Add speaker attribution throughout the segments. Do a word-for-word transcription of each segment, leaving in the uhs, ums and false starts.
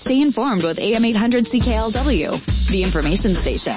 Speaker 1: Stay informed with A M eight hundred C K L W, the information station.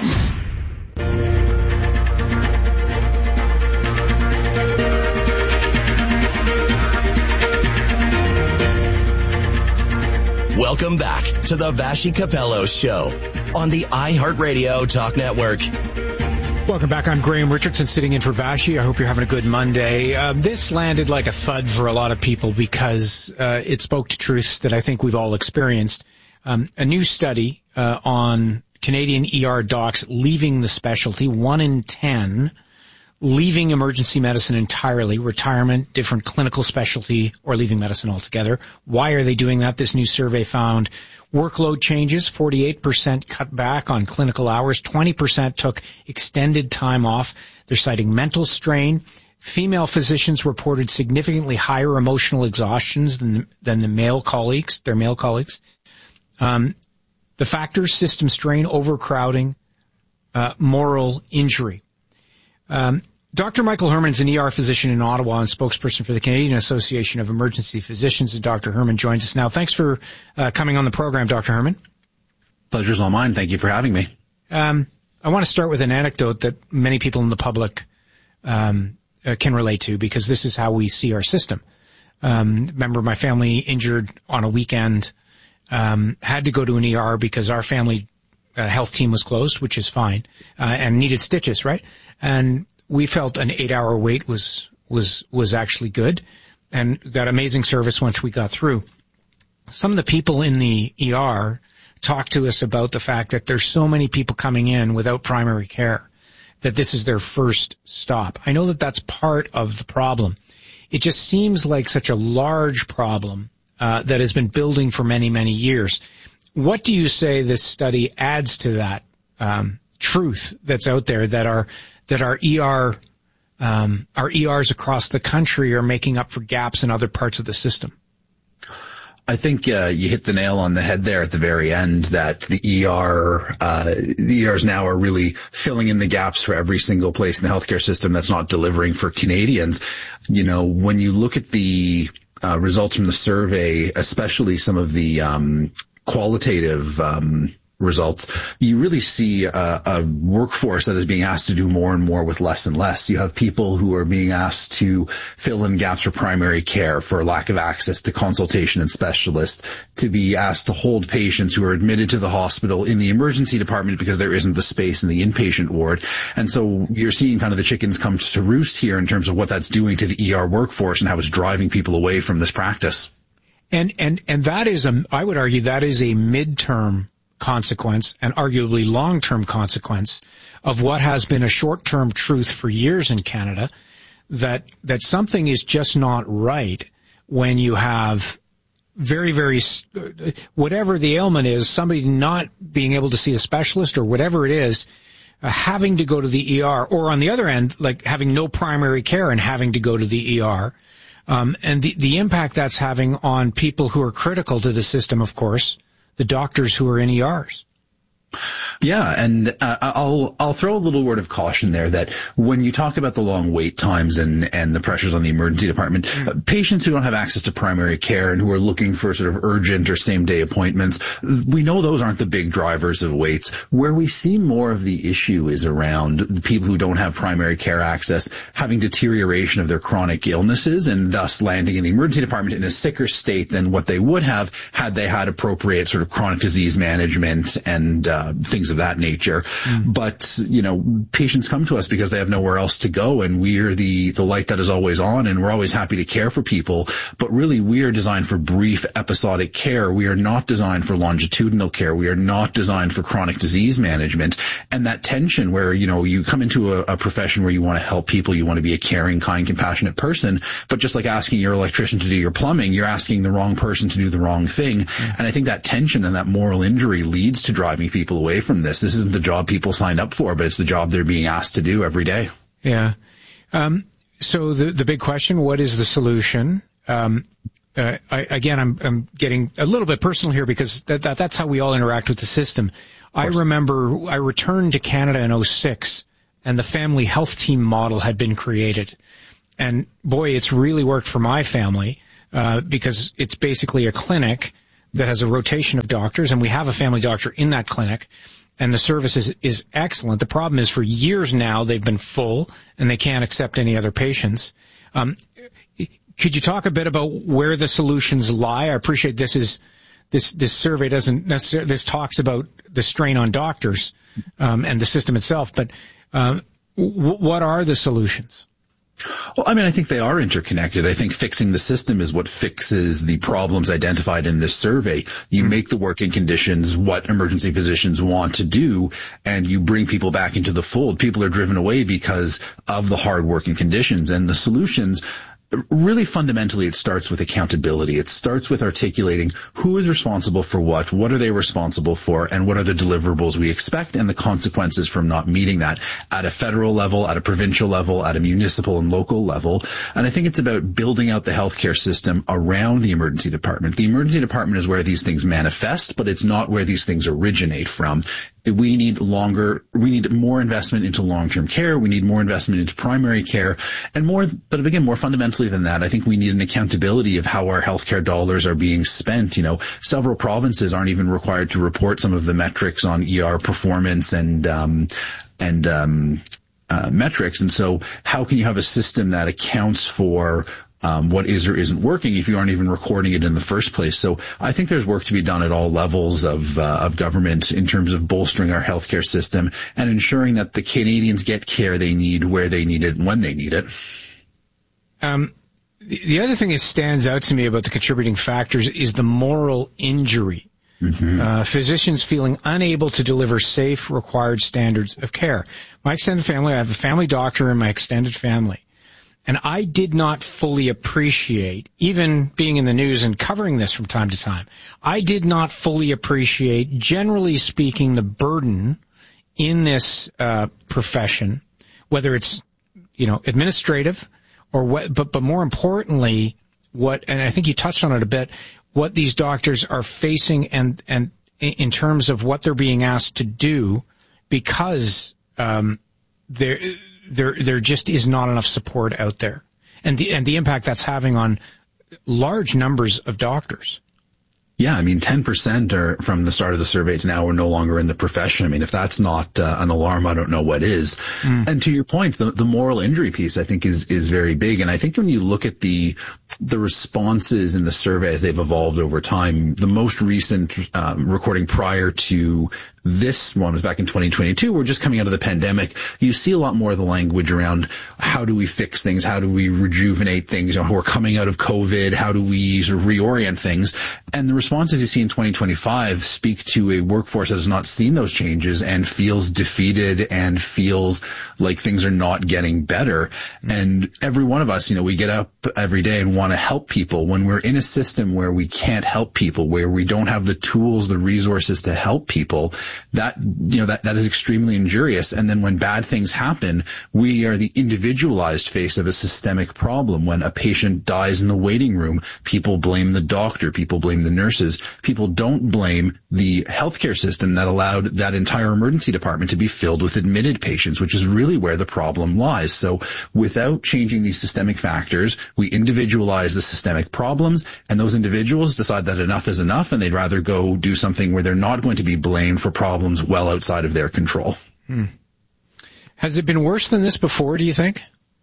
Speaker 2: Welcome back to the Vassy Capello Show on the iHeartRadio Talk Network.
Speaker 3: Welcome back. I'm Graham Richardson sitting in for Vassy. I hope you're having a good Monday. Uh, this landed like a thud for a lot of people because uh, it spoke to truths that I think we've all experienced. Um, a new study uh, on Canadian E R docs leaving the specialty, one in ten, leaving emergency medicine entirely, retirement, different clinical specialty, or leaving medicine altogether. Why are they doing that? This new survey found workload changes, forty-eight percent cut back on clinical hours, twenty percent took extended time off. They're citing mental strain. Female physicians reported significantly higher emotional exhaustions than, than the male colleagues, their male colleagues. Um, the factors, system strain, overcrowding, uh, moral injury. Um, Doctor Michael Herman is an E R physician in Ottawa and spokesperson for the Canadian Association of Emergency Physicians, and Doctor Herman joins us now. Thanks for uh, coming on the program, Doctor Herman.
Speaker 4: Pleasure's all mine. Thank you for having me.
Speaker 3: Um, I want to start with an anecdote that many people in the public um, uh, can relate to, because this is how we see our system. Um, remember, my family injured on a weekend, um, had to go to an E R because our family uh, health team was closed, which is fine, uh, and needed stitches, right? And we felt an eight-hour wait was was was actually good, and got amazing service once we got through. Some of the people in the E R talked to us about the fact that there's so many people coming in without primary care that this is their first stop. I know that that's part of the problem. It just seems like such a large problem uh, that has been building for many, many years. What do you say this study adds to that um, truth that's out there, that our that our E R um, our E Rs across the country are making up for gaps in other parts of the system?
Speaker 4: I think uh, you hit the nail on the head there at the very end, that the E R, uh, the E Rs now are really filling in the gaps for every single place in the healthcare system that's not delivering for Canadians. You know, when you look at the uh, results from the survey, especially some of the um, qualitative um results, you really see a, a workforce that is being asked to do more and more with less and less. You have people who are being asked to fill in gaps for primary care, for lack of access to consultation and specialists, to be asked to hold patients who are admitted to the hospital in the emergency department because there isn't the space in the inpatient ward. And so you're seeing kind of the chickens come to roost here in terms of what that's doing to the E R workforce and how it's driving people away from this practice.
Speaker 3: And, and, and that is a, I would argue that is a midterm consequence, and arguably long-term consequence, of what has been a short-term truth for years in Canada, that that something is just not right when you have very, very, whatever the ailment is, somebody not being able to see a specialist or whatever it is, uh, having to go to the E R, or on the other end, like having no primary care and having to go to the E R. Um, and the, the impact that's having on people who are critical to the system, of course, the doctors who are in E Rs.
Speaker 4: Yeah, and uh, I'll I'll throw a little word of caution there, that when you talk about the long wait times and and the pressures on the emergency department, mm. uh, patients who don't have access to primary care and who are looking for sort of urgent or same day appointments, we know those aren't the big drivers of waits. Where we see more of the issue is around the people who don't have primary care access having deterioration of their chronic illnesses and thus landing in the emergency department in a sicker state than what they would have had they had appropriate sort of chronic disease management and uh, things of that nature. Mm. But, you know, patients come to us because they have nowhere else to go, and we're the, the light that is always on, and we're always happy to care for people. But really, we are designed for brief episodic care. We are not designed for longitudinal care. We are not designed for chronic disease management. And that tension where, you know, you come into a, a profession where you want to help people, you want to be a caring, kind, compassionate person, but just like asking your electrician to do your plumbing, you're asking the wrong person to do the wrong thing. Mm. And I think that tension and that moral injury leads to driving people away from this. This isn't the job people signed up for, but it's the job they're being asked to do every day.
Speaker 3: Yeah. Um, so the the big question, what is the solution? Um, uh, I, again, I'm, I'm getting a little bit personal here because that, that that's how we all interact with the system. I remember I returned to Canada in oh six, and the family health team model had been created. And boy, it's really worked for my family, uh, because it's basically a clinic that has a rotation of doctors, and we have a family doctor in that clinic, and the service is, is excellent. The problem is for years now they've been full, and they can't accept any other patients. Um, could you talk a bit about where the solutions lie? I appreciate this is this this survey doesn't necessarily, this talks about the strain on doctors um, and the system itself, but uh, w- what are the solutions?
Speaker 4: Well, I mean, I think they are interconnected. I think fixing the system is what fixes the problems identified in this survey. You mm-hmm. make the working conditions what emergency physicians want to do, and you bring people back into the fold. People are driven away because of the hard working conditions, and the solutions, really fundamentally, it starts with accountability. It starts with articulating who is responsible for what, what are they responsible for, and what are the deliverables we expect and the consequences from not meeting that at a federal level, at a provincial level, at a municipal and local level. And I think it's about building out the healthcare system around the emergency department. The emergency department is where these things manifest, but it's not where these things originate from. We need longer, we need more investment into long-term care. We need more investment into primary care, and more, but again, more fundamentally than that, I think we need an accountability of how our healthcare dollars are being spent. You know, several provinces aren't even required to report some of the metrics on E R performance and, um, and, um, uh, metrics. And so how can you have a system that accounts for Um, what is or isn't working if you aren't even recording it in the first place? So I think there's work to be done at all levels of uh, of government in terms of bolstering our healthcare system and ensuring that the Canadians get care they need where they need it and when they need it.
Speaker 3: Um, the, the other thing that stands out to me about the contributing factors is the moral injury. Mm-hmm. Uh, physicians feeling unable to deliver safe, required standards of care. My extended family, I have a family doctor in my extended family. And I did not fully appreciate, even being in the news and covering this from time to time, I did not fully appreciate, generally speaking, the burden in this uh, profession, whether it's, you know, administrative or what, but, but more importantly, what, and I think you touched on it a bit, what these doctors are facing and, and in terms of what they're being asked to do because um, they're, There, there just is not enough support out there, and the and the impact that's having on large numbers of doctors.
Speaker 4: Yeah, I mean, ten percent are from the start of the survey to now are no longer in the profession. I mean, if that's not uh, an alarm, I don't know what is. Mm. And to your point, the, the moral injury piece, I think, is is very big. And I think when you look at the the responses in the survey as they've evolved over time, the most recent um, recording prior to this one was back in twenty twenty-two. We're just coming out of the pandemic. You see a lot more of the language around how do we fix things? How do we rejuvenate things? You know, we're coming out of COVID. How do we sort of reorient things? And the responses you see in twenty twenty-five speak to a workforce that has not seen those changes and feels defeated and feels like things are not getting better. Mm-hmm. And every one of us, you know, we get up every day and want to help people. When we're in a system where we can't help people, where we don't have the tools, the resources to help people, that, you know, that, that is extremely injurious. And then when bad things happen, we are the individualized face of a systemic problem. When a patient dies in the waiting room, people blame the doctor, people blame the nurses. People don't blame the healthcare system that allowed that entire emergency department to be filled with admitted patients, which is really where the problem lies. So without changing these systemic factors, we individualize the systemic problems, and those individuals decide that enough is enough, and they'd rather go do something where they're not going to be blamed for problems well outside of their control.
Speaker 3: Hmm. Has it been worse than this before, do you think?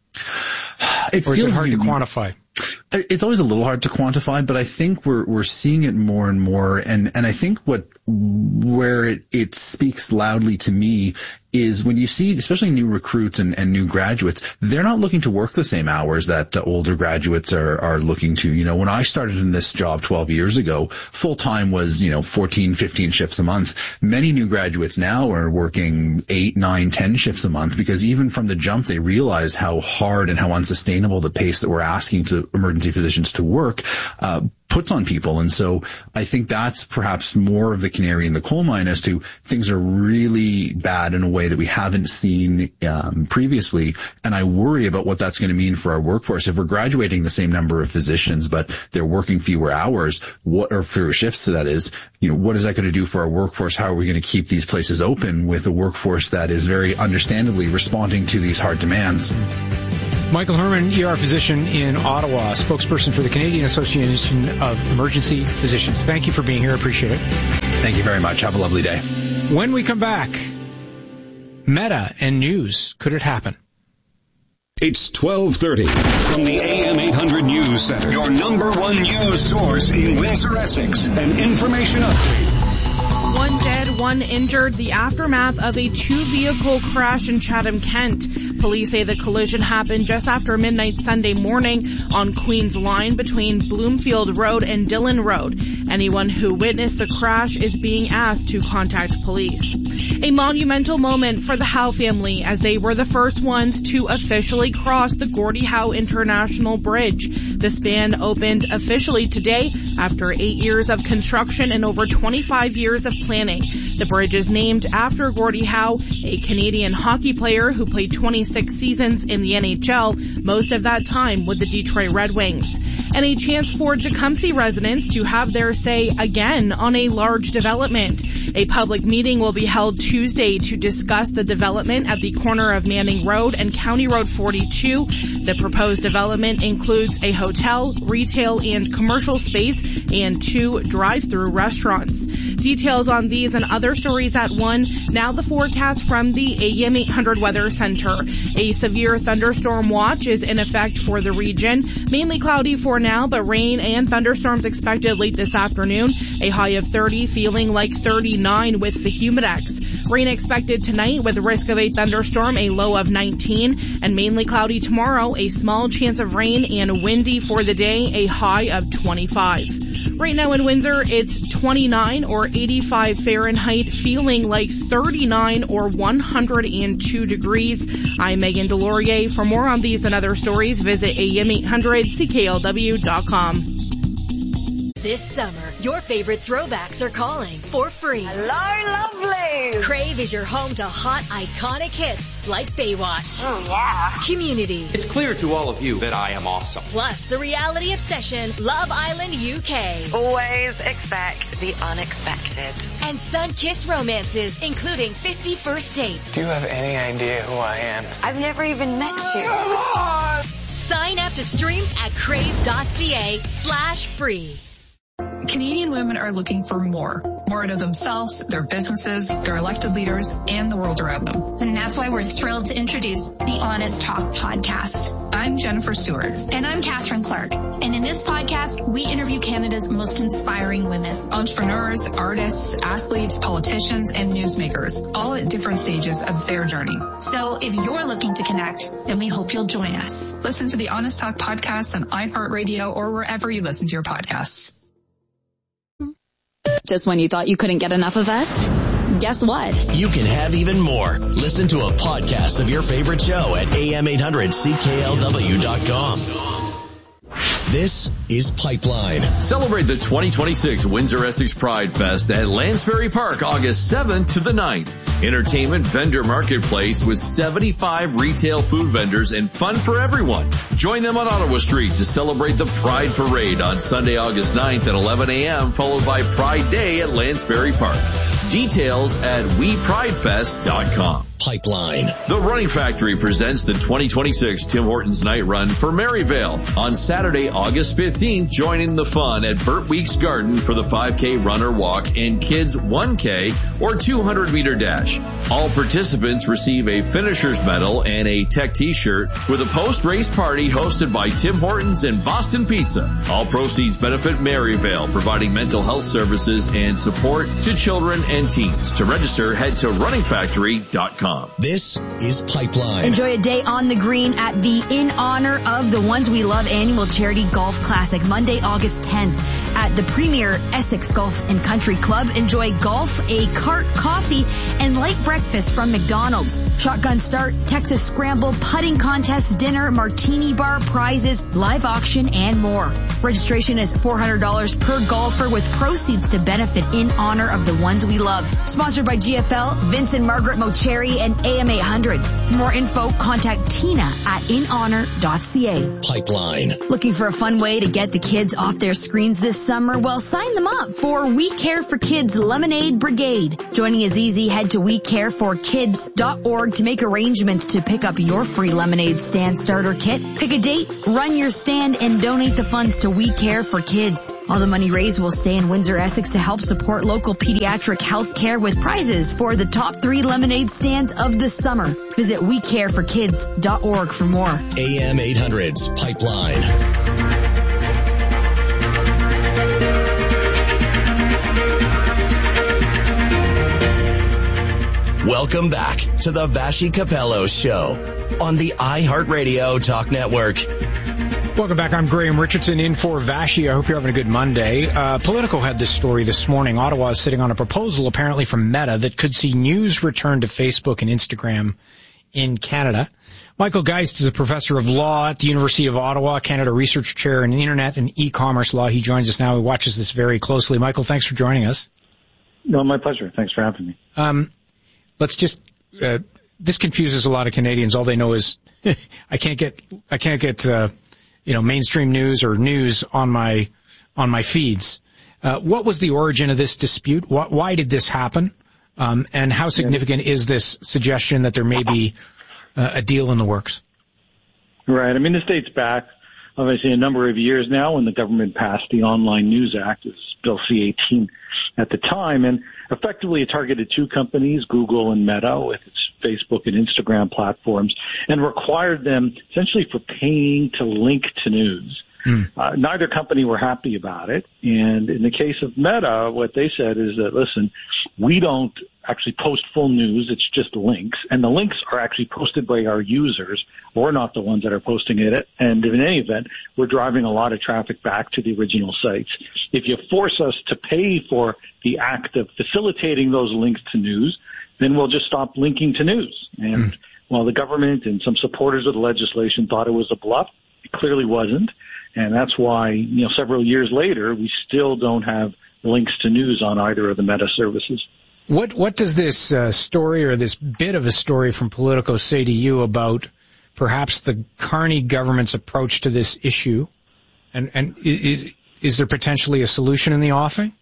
Speaker 4: It
Speaker 3: or
Speaker 4: feels
Speaker 3: is it hard
Speaker 4: unique.
Speaker 3: to quantify?
Speaker 4: It's always a little hard to quantify, but I think we're we're seeing it more and more, and and I think what where it, it speaks loudly to me is when you see, especially new recruits and, and new graduates, they're not looking to work the same hours that uh, older graduates are, are looking to. You know, when I started in this job twelve years ago, full time was, you know, fourteen, fifteen shifts a month. Many new graduates now are working eight, nine, ten shifts a month because even from the jump, they realize how hard and how unsustainable the pace that we're asking to emergency physicians to work uh, puts on people. And so I think that's perhaps more of the canary in the coal mine as to things are really bad in a way that we haven't seen um, previously. And I worry about what that's going to mean for our workforce. If we're graduating the same number of physicians, but they're working fewer hours, what, or fewer shifts, so that is, you know, what is that going to do for our workforce? How are we going to keep these places open with a workforce that is very understandably responding to these hard demands?
Speaker 3: Michael Herman, E R physician in Ottawa, spokesperson for the Canadian Association of Emergency Physicians. Thank you for being here. Appreciate it.
Speaker 4: Thank you very much. Have a lovely day.
Speaker 3: When we come back, Meta and news. Could it happen?
Speaker 5: It's twelve thirty from the A M eight hundred News Center, your number one news source in Windsor, Essex. An information update.
Speaker 6: One dead, one injured, the aftermath of a two-vehicle crash in Chatham, Kent. Police say the collision happened just after midnight Sunday morning on Queen's Line between Bloomfield Road and Dillon Road. Anyone who witnessed the crash is being asked to contact police. A monumental moment for the Howe family as they were the first ones to officially cross the Gordie Howe International Bridge. The span opened officially today after eight years of construction and over twenty-five years of planning. The bridge is named after Gordie Howe, a Canadian hockey player who played twenty-six seasons in the N H L, most of that time with the Detroit Red Wings. And a chance for Tecumseh residents to have their say again on a large development. A public meeting will be held Tuesday to discuss the development at the corner of Manning Road and County Road forty-two. The proposed development includes a hotel, retail, and commercial space and two drive-through restaurants. Details on these and other stories at one. Now the forecast from the A M eight hundred Weather Center. A severe thunderstorm watch is in effect for the region. Mainly cloudy for now, but rain and thunderstorms expected late this afternoon. A high of thirty, feeling like thirty-nine with the humidex. Rain expected tonight with risk of a thunderstorm, a low of nineteen. And mainly cloudy tomorrow, a small chance of rain and windy for the day, a high of twenty-five. Right now in Windsor, it's twenty-nine or eighty-five Fahrenheit, feeling like thirty-nine or one hundred two degrees. I'm Megan Delorier. For more on these and other stories, visit A M eight hundred C K L W dot com.
Speaker 7: This summer, your favorite throwbacks are calling for free.
Speaker 8: Hello, lovely!
Speaker 7: Crave is your home to hot, iconic hits like Baywatch.
Speaker 8: Oh, yeah.
Speaker 7: Community.
Speaker 9: It's clear to all of you that I am awesome.
Speaker 7: Plus, the reality obsession, Love Island U K.
Speaker 8: Always expect the unexpected.
Speaker 7: And sun-kissed romances, including fifty First Dates.
Speaker 10: Do you have any idea who I am?
Speaker 8: I've never even met you.
Speaker 7: Sign up to stream at crave.ca slash free.
Speaker 11: Canadian women are looking for more. More out of themselves, their businesses, their elected leaders, and the world around them.
Speaker 12: And that's why we're thrilled to introduce the Honest Talk podcast.
Speaker 11: I'm Jennifer Stewart.
Speaker 12: And I'm Catherine Clark. And in this podcast, we interview Canada's most inspiring women.
Speaker 11: Entrepreneurs, artists, athletes, politicians, and newsmakers, all at different stages of their journey.
Speaker 12: So if you're looking to connect, then we hope you'll join us.
Speaker 11: Listen to the Honest Talk podcast on iHeartRadio or wherever you listen to your podcasts.
Speaker 1: Just when you thought you couldn't get enough of us? Guess what?
Speaker 2: You can have even more. Listen to a podcast of your favorite show at A M eight hundred C K L W dot com. This is Pipeline.
Speaker 13: Celebrate the twenty twenty-six Windsor Essex Pride Fest at Lansbury Park August seventh to the ninth. Entertainment vendor marketplace with seventy-five retail food vendors and fun for everyone. Join them on Ottawa Street to celebrate the Pride Parade on Sunday, August ninth at eleven a.m. followed by Pride Day at Lansbury Park. Details at we pride fest dot com.
Speaker 2: Pipeline.
Speaker 13: The Running Factory presents the twenty twenty-six Tim Hortons Night Run for Maryvale on Saturday, August fifteenth. Join in the fun at Burt Weeks Garden for the five K run or walk and kids one K or two hundred meter dash. All participants receive a finisher's medal and a tech t-shirt with a post-race party hosted by Tim Hortons and Boston Pizza. All proceeds benefit Maryvale, providing mental health services and support to children and teens. To register, head to running factory dot com.
Speaker 2: This is Pipeline.
Speaker 14: Enjoy a day on the green at the In Honor of the Ones We Love annual charity golf classic, Monday, August tenth at the premier Essex Golf and Country Club. Enjoy golf, a cart, coffee, and light breakfast from McDonald's. Shotgun start, Texas scramble, putting contest, dinner, martini bar, prizes, live auction, and more. Registration is four hundred dollars per golfer with proceeds to benefit In Honor of the Ones We Love. Sponsored by G F L, Vince and Margaret Mocheri, and A M eight hundred. For more info, contact Tina at in honor dot c a.
Speaker 2: Pipeline.
Speaker 14: Looking for a fun way to get the kids off their screens this summer? Well, sign them up for We Care for Kids Lemonade Brigade. Joining is easy. Head to we care for kids dot org to make arrangements to pick up your free lemonade stand starter kit. Pick a date, run your stand, and donate the funds to We Care for Kids. All the money raised will stay in Windsor, Essex to help support local pediatric health care with prizes for the top three lemonade stands of the summer. Visit we care for kids dot org for more.
Speaker 2: A M eight hundred's Pipeline. Welcome back to the Vashi Capello Show on the iHeartRadio Talk Network.
Speaker 3: Welcome back. I'm Graham Richardson in for Vashi. I hope you're having a good Monday. Uh, Politico had this story this morning. Ottawa is sitting on a proposal apparently from Meta that could see news return to Facebook and Instagram in Canada. Michael Geist is a professor of law at the University of Ottawa, Canada Research Chair in Internet and E-commerce law. He joins us now. He watches this very closely. Michael, thanks for joining us.
Speaker 15: No, my pleasure. Thanks for having me.
Speaker 3: Um, let's just, uh, this confuses a lot of Canadians. All they know is I can't get, I can't get, uh, you know, mainstream news or news on my, on my feeds. Uh, what was the origin of this dispute? Why, why did this happen? Um, and how significant is this suggestion that there may be uh, a deal in the works?
Speaker 15: Right. I mean, this dates back, obviously, a number of years now when the government passed the Online News Act. It was Bill C eighteen at the time, and effectively it targeted two companies, Google and Meta, with its Facebook and Instagram platforms, and required them essentially for paying to link to news. Mm. Uh, neither company were happy about it. And in the case of Meta, what they said is that, listen, we don't actually post full news. It's just links. And the links are actually posted by our users. We're not the ones that are posting it. And in any event, we're driving a lot of traffic back to the original sites. If you force us to pay for the act of facilitating those links to news, then we'll just stop linking to news. And mm. while the government and some supporters of the legislation thought it was a bluff, it clearly wasn't. And that's why, you know, several years later, we still don't have links to news on either of the Meta services.
Speaker 3: What what does this uh, story or this bit of a story from Politico say to you about perhaps the Carney government's approach to this issue? And, and is, is there potentially a solution in the offing?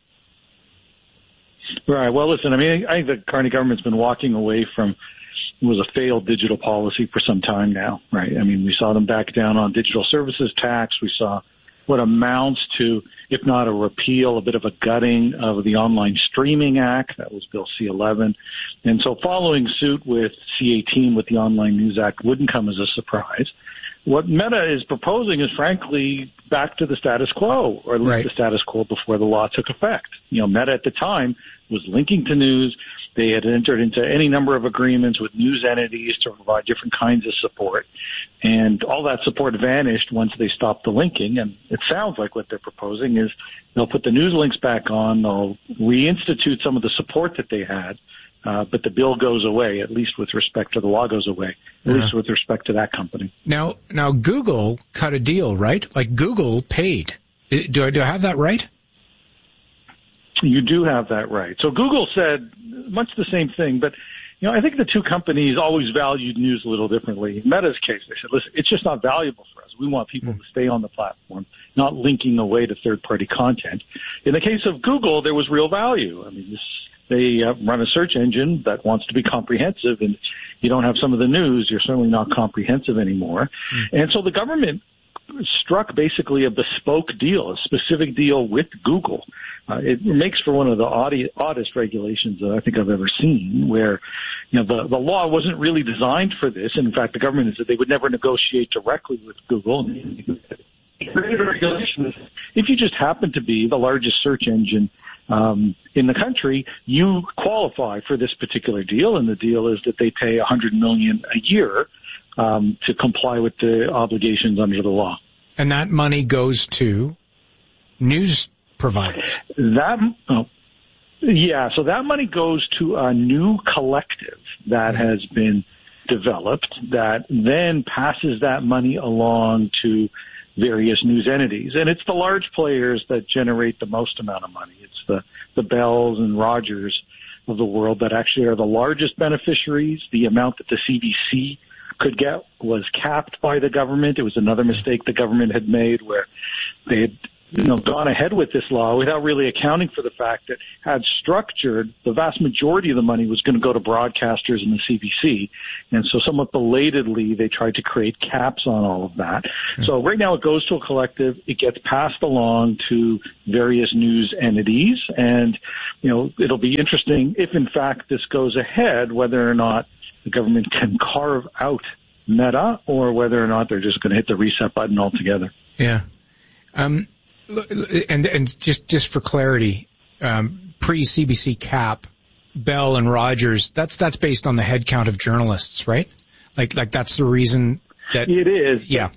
Speaker 15: Right. Well, listen, I mean, I think the Carney government's been walking away from was a failed digital policy for some time now, right? I mean, we saw them back down on digital services tax. We saw what amounts to, if not a repeal, a bit of a gutting of the Online Streaming Act. That was Bill C eleven. And so following suit with C eighteen with the Online News Act wouldn't come as a surprise. What Meta is proposing is, frankly, back to the status quo, or at least right. the status quo before the law took effect. You know, Meta at the time was linking to news. They had entered into any number of agreements with news entities to provide different kinds of support. And all that support vanished once they stopped the linking. And it sounds like what they're proposing is they'll put the news links back on, they'll reinstitute some of the support that they had, uh, but the bill goes away, at least with respect to the law goes away, at uh-huh. least with respect to that company.
Speaker 3: Now, now Google cut a deal, right? Like Google paid. Do I, do I have that right?
Speaker 15: You do have that right. So Google said much the same thing, but, you know, I think the two companies always valued news a little differently. In Meta's case, they said, listen, it's just not valuable for us. We want people to stay on the platform, not linking away to third-party content. In the case of Google, there was real value. I mean, this, they uh, run a search engine that wants to be comprehensive, and you don't have some of the news, you're certainly not comprehensive anymore. Mm. And so the government struck basically a bespoke deal, a specific deal with Google. Uh, it makes for one of the oddest, oddest regulations that I think I've ever seen, where, you know, the, the law wasn't really designed for this. And in fact, the government said they would never negotiate directly with Google. If you just happen to be the largest search engine um, in the country, you qualify for this particular deal, and the deal is that they pay one hundred million dollars a year um, to comply with the obligations under the law.
Speaker 3: And that money goes to news providers.
Speaker 15: That, oh, yeah, so that money goes to a new collective that has been developed that then passes that money along to various news entities. And it's the large players that generate the most amount of money. It's the, the Bells and Rogers of the world that actually are the largest beneficiaries. The amount that the C B C could get was capped by the government. It was another mistake the government had made where they had you know, gone ahead with this law without really accounting for the fact that had structured, the vast majority of the money was going to go to broadcasters and the C B C. And so somewhat belatedly, they tried to create caps on all of that. Mm-hmm. So right now it goes to a collective. It gets passed along to various news entities. And, you know, it'll be interesting if in fact this goes ahead, whether or not the government can carve out Meta or whether or not they're just going to hit the reset button altogether.
Speaker 3: Yeah. Um, And and just just for clarity, um, pre-C B C cap, Bell and Rogers, that's that's based on the head count of journalists, right? Like like that's the reason that
Speaker 15: it is.
Speaker 3: Yeah,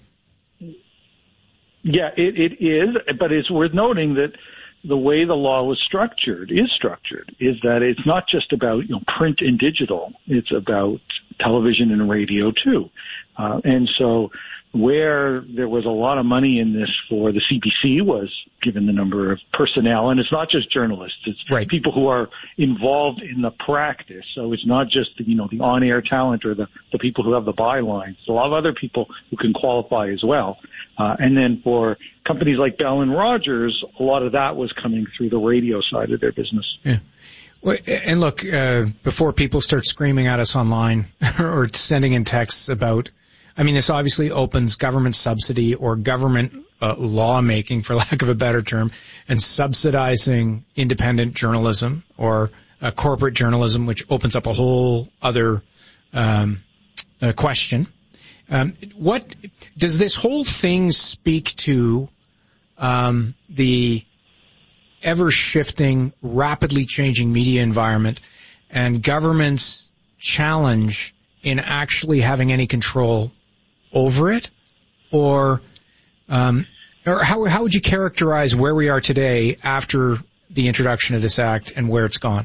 Speaker 15: yeah, it it is. But it's worth noting that the way the law was structured is structured is that it's not just about you know print and digital. It's about television and radio too, uh, and so. Where there was a lot of money in this for the C B C was given the number of personnel, and it's not just journalists, it's
Speaker 3: right.
Speaker 15: people who are involved in the practice. So it's not just the, you know, the on-air talent or the, the people who have the bylines. It's a lot of other people who can qualify as well. Uh, and then for companies like Bell and Rogers, a lot of that was coming through the radio side of their business.
Speaker 3: Yeah. Well, and look, uh, before people start screaming at us online or sending in texts about I mean, this obviously opens government subsidy or government uh, lawmaking, for lack of a better term, and subsidizing independent journalism or uh, corporate journalism, which opens up a whole other um, uh, question. Um, what does this whole thing speak to? Um, the ever-shifting, rapidly changing media environment and government's challenge in actually having any control over it, or um, or how how would you characterize where we are today after the introduction of this act and where it's gone?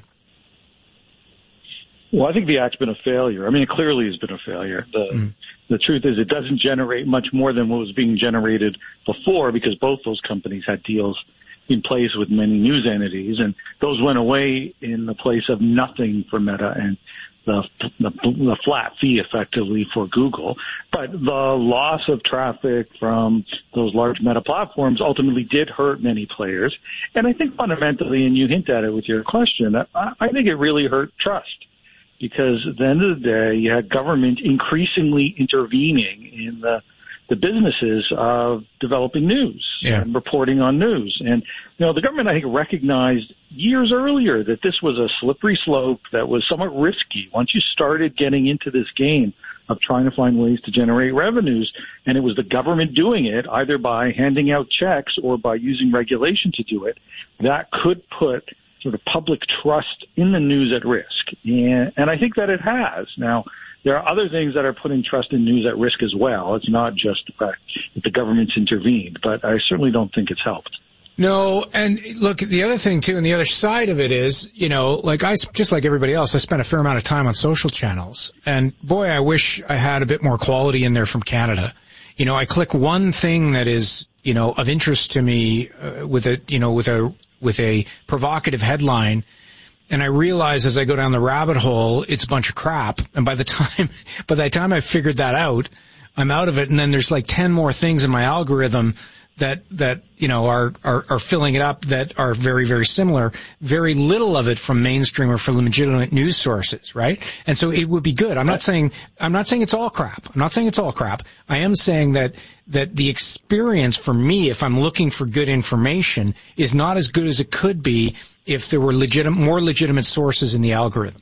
Speaker 15: Well, I think the act's been a failure. I mean, it clearly has been a failure. The mm. the truth is, it doesn't generate much more than what was being generated before, because both those companies had deals in place with many news entities, and those went away in the place of nothing for Meta and The, the, the flat fee effectively for Google. But the loss of traffic from those large meta platforms ultimately did hurt many players. And I think fundamentally, and you hint at it with your question, I, I think it really hurt trust. Because at the end of the day, you had government increasingly intervening in the the businesses of developing news yeah. and reporting on news. And, you know, the government, I think, recognized years earlier that this was a slippery slope that was somewhat risky. Once you started getting into this game of trying to find ways to generate revenues, and it was the government doing it either by handing out checks or by using regulation to do it, that could put sort of public trust in the news at risk. And, and I think that it has. Now, there are other things that are putting trust in news at risk as well. It's not just the fact that the government's intervened, but I certainly don't think it's helped.
Speaker 3: No, and look, the other thing too, and the other side of it is, you know, like I, just like everybody else, I spent a fair amount of time on social channels, and boy, I wish I had a bit more quality in there from Canada. You know, I click one thing that is, you know, of interest to me uh, with a, you know, with a, with a provocative headline, and I realize as I go down the rabbit hole, it's a bunch of crap. And by the time, by the time I figured that out, I'm out of it. And then there's like ten more things in my algorithm that, that, you know, are, are, are filling it up that are very, very similar. Very little of it from mainstream or from legitimate news sources, right? And so it would be good. I'm not saying, I'm not saying it's all crap. I'm not saying it's all crap. I am saying that, that the experience for me, if I'm looking for good information, is not as good as it could be if there were legitimate, more legitimate sources in the algorithm.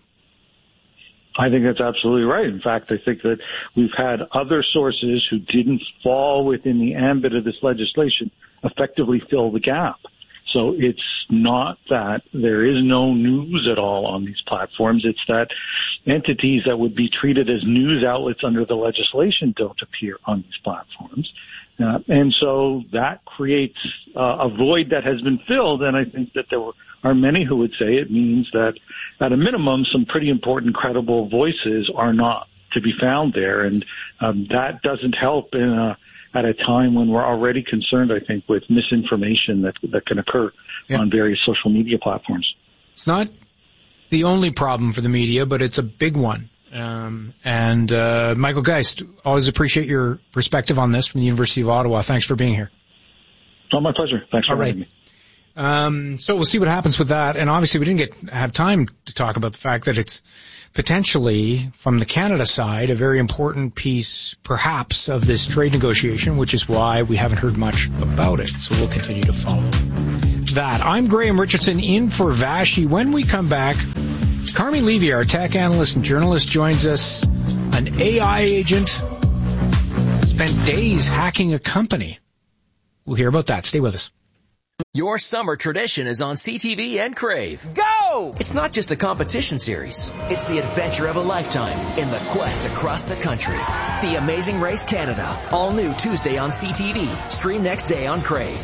Speaker 15: I think that's absolutely right. In fact, I think that we've had other sources who didn't fall within the ambit of this legislation effectively fill the gap. So it's not that there is no news at all on these platforms. It's that entities that would be treated as news outlets under the legislation don't appear on these platforms. Uh, and so that creates uh, a void that has been filled, and I think that there were, are many who would say it means that, at a minimum, some pretty important, credible voices are not to be found there, and um, that doesn't help in a, at a time when we're already concerned, I think, with misinformation that that can occur yeah. on various social media platforms.
Speaker 3: It's not the only problem for the media, but it's a big one. Um, and uh, Michael Geist, always appreciate your perspective on this from the University of Ottawa. Thanks for being here.
Speaker 15: Oh, my pleasure. Thanks for having me.
Speaker 3: Um, so we'll see what happens with that. And obviously we didn't get have time to talk about the fact that it's potentially, from the Canada side, a very important piece, perhaps, of this trade negotiation, which is why we haven't heard much about it. So we'll continue to follow that. I'm Graham Richardson in for Vashi. When we come back, Carmi Levy, our tech analyst and journalist, joins us. An A I agent spent days hacking a company. We'll hear about that. Stay with us.
Speaker 2: Your summer tradition is on C T V and Crave. Go! It's not just a competition series. It's the adventure of a lifetime in the quest across the country. The Amazing Race Canada. All new Tuesday on C T V. Stream next day on Crave.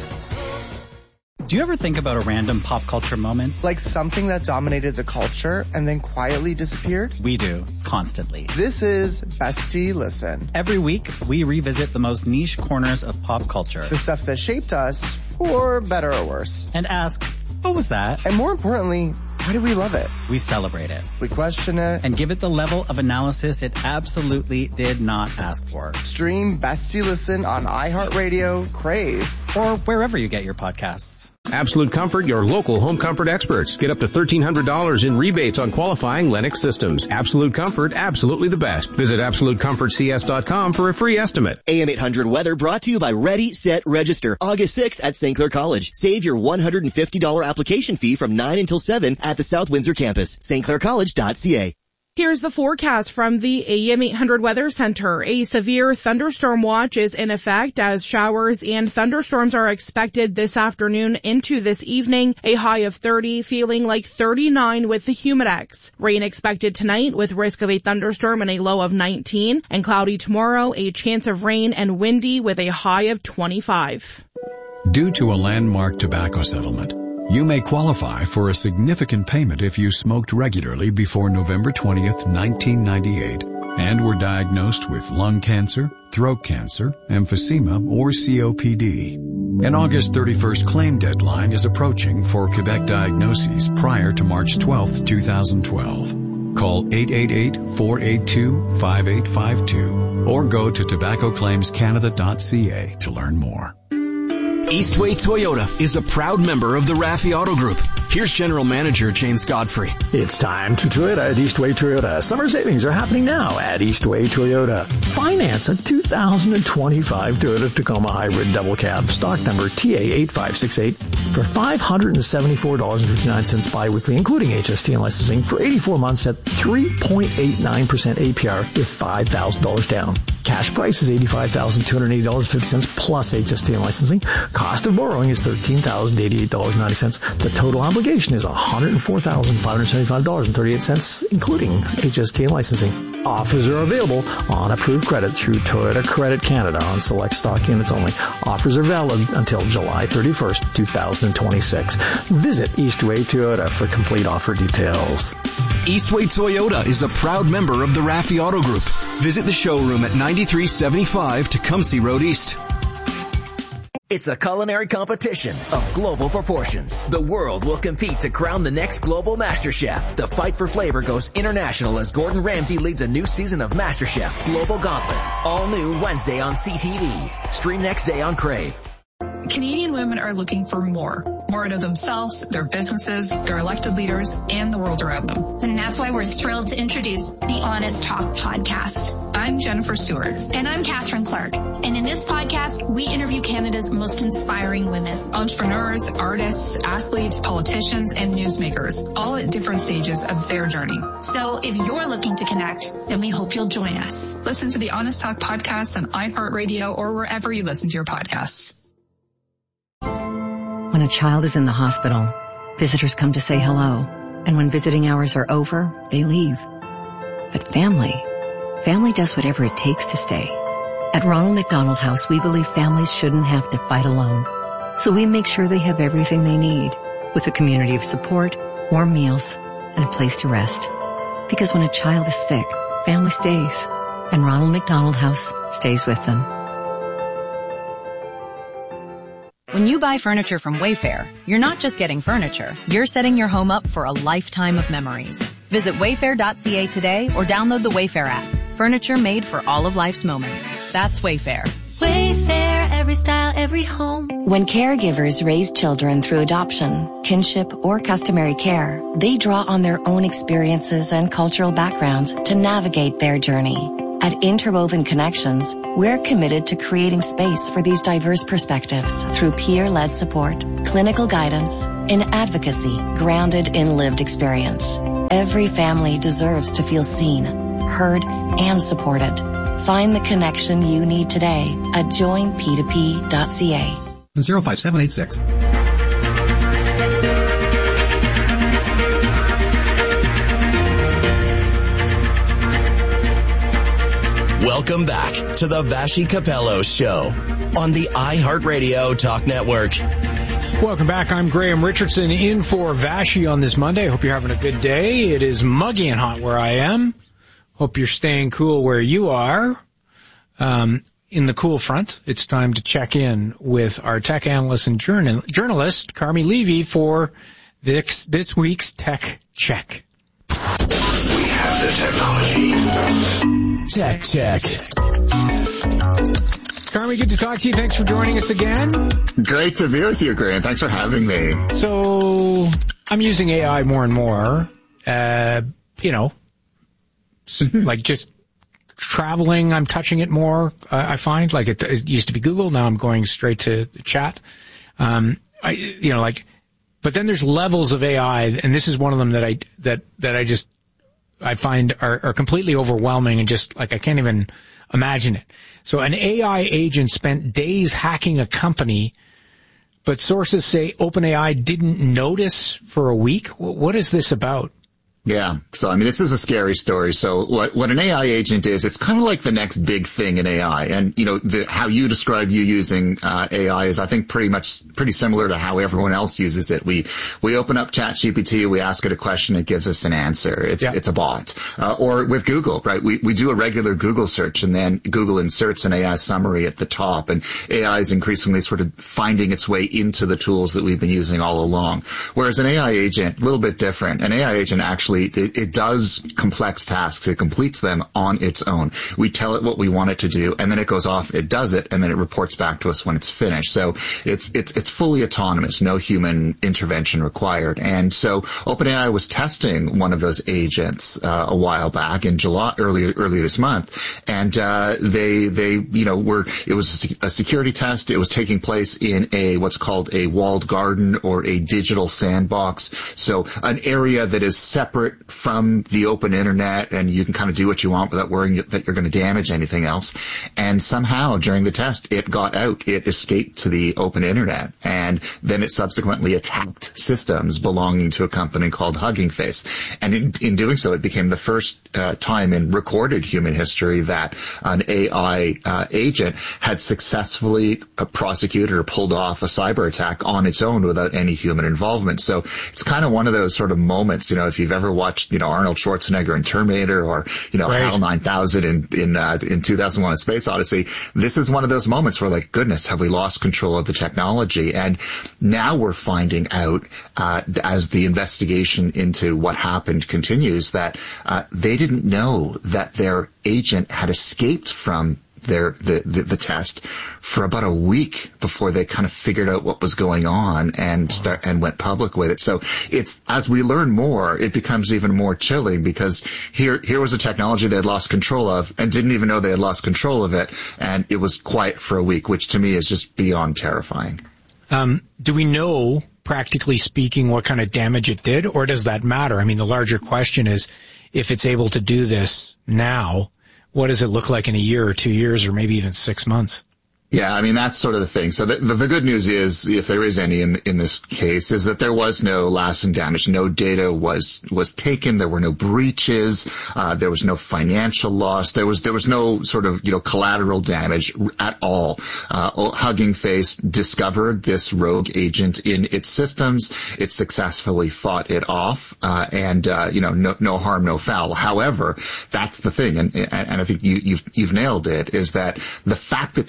Speaker 16: Do you ever think about a random pop culture moment?
Speaker 17: Like something that dominated the culture and then quietly disappeared?
Speaker 16: We do, constantly.
Speaker 17: This is Bestie Listen.
Speaker 16: Every week, we revisit the most niche corners of pop culture.
Speaker 17: The stuff that shaped us, for better or worse.
Speaker 16: And ask, what was that?
Speaker 17: And more importantly, why do we love it?
Speaker 16: We celebrate it.
Speaker 17: We question it.
Speaker 16: And give it the level of analysis it absolutely did not ask for.
Speaker 17: Stream Bestie Listen on iHeartRadio, Crave,
Speaker 16: or wherever you get your podcasts.
Speaker 18: Absolute Comfort, your local home comfort experts. Get up to thirteen hundred dollars in rebates on qualifying Lennox systems. Absolute Comfort, absolutely the best. Visit absolute comfort c s dot com for a free estimate.
Speaker 19: A M eight hundred weather brought to you by Ready, Set, Register. August sixth at Saint Clair College. Save your one hundred fifty dollars application fee from nine until seven at the South Windsor campus. s t clair college dot c a.
Speaker 6: Here's the forecast from the A M eight hundred Weather Center. A severe thunderstorm watch is in effect as showers and thunderstorms are expected this afternoon into this evening. A high of thirty, feeling like thirty-nine with the Humidex. Rain expected tonight with risk of a thunderstorm and a low of nineteen. And cloudy tomorrow, a chance of rain and windy with a high of twenty-five.
Speaker 20: Due to a landmark tobacco settlement, you may qualify for a significant payment if you smoked regularly before November twentieth, nineteen ninety-eight, and were diagnosed with lung cancer, throat cancer, emphysema, or C O P D. An August thirty-first claim deadline is approaching for Quebec diagnoses prior to March twelfth, two thousand twelve. Call eight eight eight, four eight two, five eight five two or go to tobacco claims canada dot c a to learn more.
Speaker 21: Eastway Toyota is a proud member of the Raffi Auto Group. Here's General Manager James Godfrey.
Speaker 22: It's time to Toyota at Eastway Toyota. Summer savings are happening now at Eastway Toyota. Finance a two thousand twenty-five Toyota Tacoma Hybrid Double Cab, stock number T A eight five six eight, for five hundred seventy-four dollars and fifty-nine cents biweekly, including H S T and licensing, for eighty-four months at three point eight nine percent A P R with five thousand dollars down. Cash price is eighty-five thousand two hundred eighty dollars and fifty cents plus H S T and licensing. Cost of borrowing is thirteen thousand eighty-eight dollars and ninety cents. The total obligation is one hundred four thousand five hundred seventy-five dollars and thirty-eight cents, including H S T and licensing. Offers are available on approved credit through Toyota Credit Canada on select stock units only. Offers are valid until July thirty-first, two thousand twenty-six. Visit Eastway Toyota for complete offer details.
Speaker 21: Eastway Toyota is a proud member of the Raffi Auto Group. Visit the showroom at ninety-three seventy-five Tecumseh Road East.
Speaker 2: It's a culinary competition of global proportions. The world will compete to crown the next global master chef. The fight for flavor goes international as Gordon Ramsay leads a new season of MasterChef Global Gauntlet. All new Wednesday on C T V. Stream next day on Crave.
Speaker 11: Canadian women are looking for more. More out of themselves, their businesses, their elected leaders, and the world around them.
Speaker 12: And that's why we're thrilled to introduce the Honest Talk podcast.
Speaker 11: I'm Jennifer Stewart.
Speaker 12: And I'm Catherine Clark. And in this podcast, we interview Canada's most inspiring women.
Speaker 11: Entrepreneurs, artists, athletes, politicians, and newsmakers, all at different stages of their journey.
Speaker 12: So if you're looking to connect, then we hope you'll join us.
Speaker 11: Listen to the Honest Talk podcast on iHeartRadio or wherever you listen to your podcasts.
Speaker 23: When a child is in the hospital, visitors come to say hello. And when visiting hours are over, they leave. But family, family does whatever it takes to stay. At Ronald McDonald House, we believe families shouldn't have to fight alone. So we make sure they have everything they need, with a community of support, warm meals, and a place to rest. Because when a child is sick, family stays. And Ronald McDonald House stays with them.
Speaker 4: When you buy furniture from Wayfair, you're not just getting furniture, you're setting your home up for a lifetime of memories. Visit wayfair dot c a today or download the Wayfair app. Furniture made for all of life's moments. That's Wayfair.
Speaker 5: Wayfair, every style, every home.
Speaker 23: When caregivers raise children through adoption, kinship, or customary care, they draw on their own experiences and cultural backgrounds to navigate their journey. At Interwoven Connections, we're committed to creating space for these diverse perspectives through peer-led support, clinical guidance, and advocacy grounded in lived experience. Every family deserves to feel seen, heard, and supported. Find the connection you need today at join p two p dot c a.
Speaker 9: zero five seven eight six.
Speaker 24: Welcome back to the Vashi Capello Show on the iHeartRadio Talk Network.
Speaker 3: Welcome back. I'm Graham Richardson in for Vashi on this Monday. Hope you're having a good day. It is muggy and hot where I am. Hope you're staying cool where you are. Um, in the cool front, it's time to check in with our tech analyst and journal- journalist, Carmi Levy, for this, this week's Tech Check.
Speaker 25: We have the technology.
Speaker 24: Tech Check.
Speaker 3: Carmi, good to talk to you. Thanks for joining us again.
Speaker 26: Great to be with you, Graham. Thanks for having me.
Speaker 3: So, I'm using A I more and more. Uh, you know, like just traveling, I'm touching it more, uh, I find. Like it, it used to be Google, now I'm going straight to chat. Um, I, you know, like, but then there's levels of A I, and this is one of them that I, that, that I just, I find are, are completely overwhelming and just like I can't even imagine it. So an A I agent spent days hacking a company, but sources say OpenAI didn't notice for a week. What is this about?
Speaker 26: Yeah. So, I mean, this is a scary story. So what, what an A I agent is, it's kind of like the next big thing in A I. And, you know, the, how you describe you using, uh, A I is, I think, pretty much, pretty similar to how everyone else uses it. We, we open up ChatGPT, we ask it a question, it gives us an answer. It's, yeah. it's a bot. Uh, or with Google, right? We, we do a regular Google search and then Google inserts an A I summary at the top. And A I is increasingly sort of finding its way into the tools that we've been using all along. Whereas an A I agent, a little bit different. An A I agent actually It, it does complex tasks. It completes them on its own. We tell it what we want it to do, and then it goes off, it does it, and then it reports back to us when it's finished. So it's it's, it's fully autonomous, no human intervention required. And so OpenAI was testing one of those agents uh, a while back in July, earlier earlier this month, and uh, they they you know were it was a security test. It was taking place in a what's called a walled garden or a digital sandbox. So an area that is separate from the open internet, and you can kind of do what you want without worrying that you're going to damage anything else. And somehow during the test, it got out. It escaped to the open internet, and then it subsequently attacked systems belonging to a company called Hugging Face. And in, in doing so, it became the first uh, time in recorded human history that an A I uh, agent had successfully uh, prosecuted or pulled off a cyber attack on its own without any human involvement. So it's kind of one of those sort of moments, you know, if you've ever watched, you know, Arnold Schwarzenegger in Terminator, or, you know, right. HAL nine thousand in, in, uh, in two thousand one A Space Odyssey. This is one of those moments where, like, goodness, have we lost control of the technology? And now we're finding out, uh, as the investigation into what happened continues, that, uh, they didn't know that their agent had escaped from their the, the the test for about a week before they kind of figured out what was going on and start and went public with it. So it's, as we learn more, it becomes even more chilling, because here here was a technology they had lost control of and didn't even know they had lost control of it, and it was quiet for a week, which to me is just beyond terrifying.
Speaker 3: Um, do we know, practically speaking, what kind of damage it did, or does that matter? I mean, the larger question is, if it's able to do this now, what does it look like in a year or two years or maybe even six months?
Speaker 26: Yeah, I mean, that's sort of the thing. So the, the, the good news is, if there is any in, in this case, is that there was no lasting damage. No data was, was taken. There were no breaches. Uh, there was no financial loss. There was, there was no sort of, you know, collateral damage at all. Uh, Hugging Face discovered this rogue agent in its systems. It successfully fought it off. Uh, and, uh, you know, no, no harm, no foul. However, that's the thing. And, and, and I think you, you've, you've nailed it, is that the fact that this was even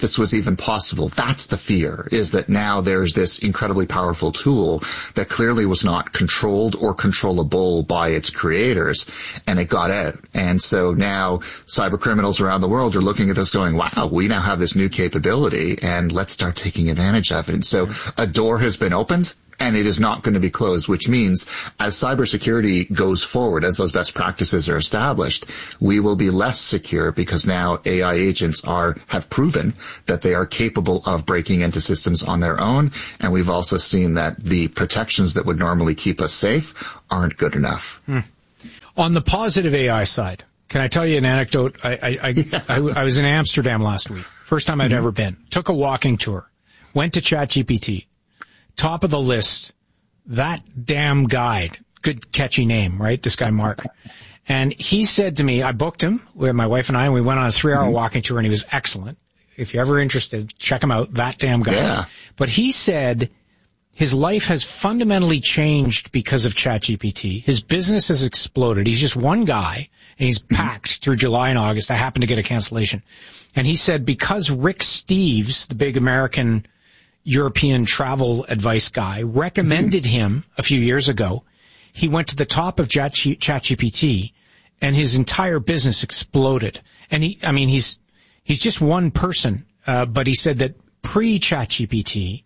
Speaker 26: even possible. That's the fear, is that now there's this incredibly powerful tool that clearly was not controlled or controllable by its creators, and it got out. And so now cyber criminals around the world are looking at this going, wow, we now have this new capability, and let's start taking advantage of it. And so a door has been opened, and it is not going to be closed, which means as cybersecurity goes forward, as those best practices are established, we will be less secure because now A I agents are have proven that they are capable of breaking into systems on their own. And we've also seen that the protections that would normally keep us safe aren't good enough.
Speaker 3: Hmm. On the positive A I side, can I tell you an anecdote? I, I, I, yeah. I, I was in Amsterdam last week. First time I'd mm-hmm. ever been. Took a walking tour. Went to ChatGPT. Top of the list, that damn guide. Good catchy name, right? This guy, Mark. And he said to me, I booked him with my wife and I, and we went on a three hour mm-hmm. walking tour, and he was excellent. If you're ever interested, check him out, that damn guy. Yeah. But he said his life has fundamentally changed because of ChatGPT. His business has exploded. He's just one guy, and he's packed through July and August. I happened to get a cancellation. And he said because Rick Steves, the big American European travel advice guy, recommended him a few years ago, he went to the top of ChatGPT, and his entire business exploded. And he, I mean, he's he's just one person, uh, but he said that pre-ChatGPT,